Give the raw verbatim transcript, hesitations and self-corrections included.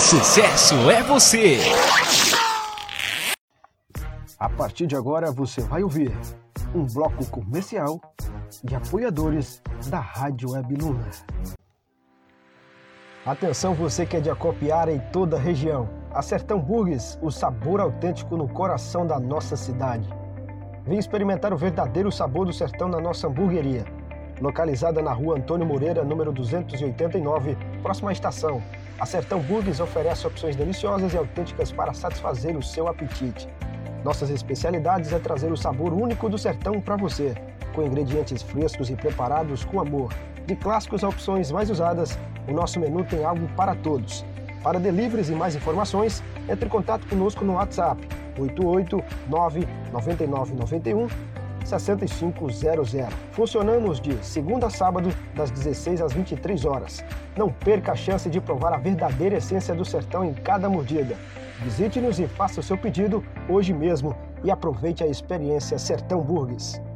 sucesso é você! A partir de agora você vai ouvir um bloco comercial de apoiadores da Rádio Web Luna. Atenção você que é de Acopiara e toda a região. A Sertão Burgers, o sabor autêntico no coração da nossa cidade. Vem experimentar o verdadeiro sabor do sertão na nossa hamburgueria. Localizada na rua Antônio Moreira, número duzentos e oitenta e nove, próxima à estação. A Sertão Burgers oferece opções deliciosas e autênticas para satisfazer o seu apetite. Nossas especialidades é trazer o sabor único do sertão para você, com ingredientes frescos e preparados com amor. De clássicos a opções mais usadas, o nosso menu tem algo para todos. Para deliveries e mais informações, entre em contato conosco no WhatsApp oito oito nove nove nove nove um seis cinco zero zero. Funcionamos de segunda a sábado, das dezesseis às vinte e três horas. Não perca a chance de provar a verdadeira essência do sertão em cada mordida. Visite-nos e faça o seu pedido hoje mesmo e aproveite a experiência Sertão Burgers.